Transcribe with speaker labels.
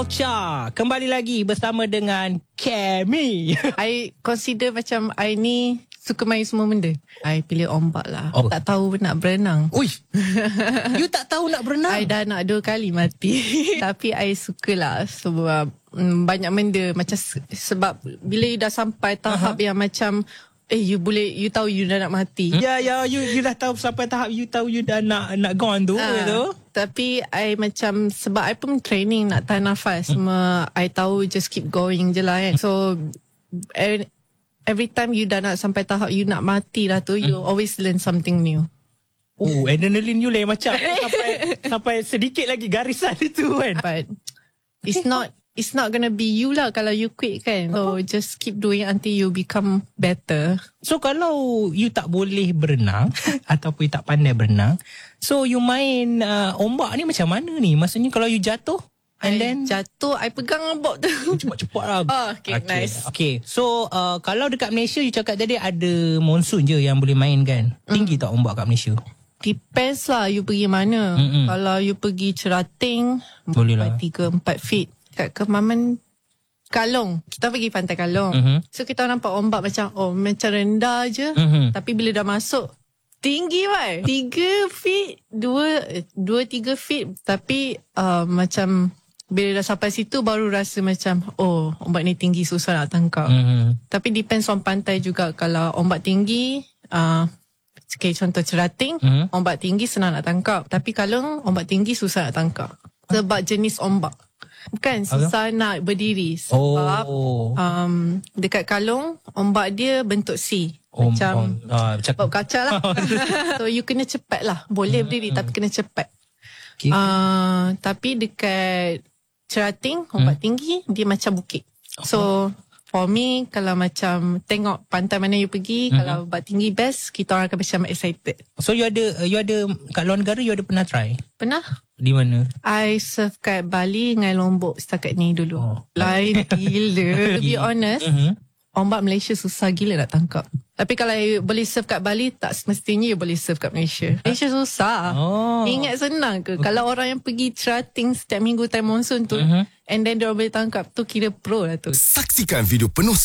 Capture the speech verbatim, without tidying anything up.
Speaker 1: Cha, kembali lagi bersama dengan Kemi.
Speaker 2: I consider macam I ni suka main semua benda. I pilih ombak lah.
Speaker 1: Oh.
Speaker 2: Tak tahu nak berenang.
Speaker 1: Ui, you tak tahu nak berenang?
Speaker 2: I dah nak dua kali mati. Tapi I suka lah sebab mm, banyak benda. Macam se- sebab bila you dah sampai tahap uh-huh. yang macam eh you boleh, you tahu you dah nak mati.
Speaker 1: Ya, ya, you you dah tahu sampai tahap you tahu you dah nak nak gone tu,
Speaker 2: uh,
Speaker 1: tu.
Speaker 2: Tapi I macam sebab I pun training nak tahan nafas. Hmm. Semua I tahu just keep going je lah kan. So every, every time you dah nak sampai tahap you nak mati lah tu, hmm. you always learn something new.
Speaker 1: Oh, adrenaline you lain macam sampai sampai sedikit lagi garisan itu kan.
Speaker 2: But it's not it's not gonna be you lah kalau you quit kan. So just keep doing until you become better.
Speaker 1: So kalau you tak boleh berenang ataupun you tak pandai berenang, so you main uh, ombak ni macam mana ni? Maksudnya kalau you jatuh and
Speaker 2: I
Speaker 1: then
Speaker 2: jatuh, I pegang ombak tu.
Speaker 1: cepat-cepat lah.
Speaker 2: Oh, okay, okay, nice.
Speaker 1: Okay, so uh, kalau dekat Malaysia you cakap tadi ada monsun je yang boleh main kan? Tinggi mm. tak ombak kat Malaysia?
Speaker 2: Depends lah you pergi mana. Mm-mm. Kalau you pergi Cerating, boleh lah tiga empat feet. Kat Kemaman Kalong, kita pergi pantai Kalong. Mm-hmm. So kita nampak ombak macam oh macam rendah je. Mm-hmm. Tapi bila dah masuk tinggi wai. tiga feet, dua dua tiga feet. Tapi uh, macam bila dah sampai situ baru rasa macam oh ombak ni tinggi, susah nak tangkap. Mm-hmm. Tapi depends on pantai juga. Kalau ombak tinggi, uh, okay, contoh Cerating, mm-hmm. ombak tinggi senang nak tangkap. Tapi Kalong ombak tinggi susah nak tangkap. Sebab jenis ombak. Bukan susah okay. nak berdiri. Sebab oh. um, dekat Kalong ombak dia bentuk C. Oh, macam oh, uh, bab kaca lah. So you kena cepat lah. Boleh hmm, berdiri hmm. tapi kena cepat. Okay. Uh, tapi dekat Cerating ombak hmm. tinggi dia macam bukit. So for me kalau macam tengok pantai mana you pergi, hmm. kalau ombak tinggi best, kita orang akan macam excited.
Speaker 1: So you ada you ada kat luar negara you ada pernah try?
Speaker 2: Pernah.
Speaker 1: Di mana?
Speaker 2: I surf kat Bali dengan Lombok setakat ni dulu. Oh. Lain gila. To be honest, mm-hmm. ombak Malaysia susah gila nak tangkap. Tapi kalau you boleh surf kat Bali, tak semestinya you boleh surf kat Malaysia. Malaysia susah. Oh. Ingat senang ke? Okay. Kalau orang yang pergi Cerating setiap minggu time monsoon tu, mm-hmm. and then dia boleh tangkap, tu kira pro lah tu.
Speaker 3: Saksikan video penuh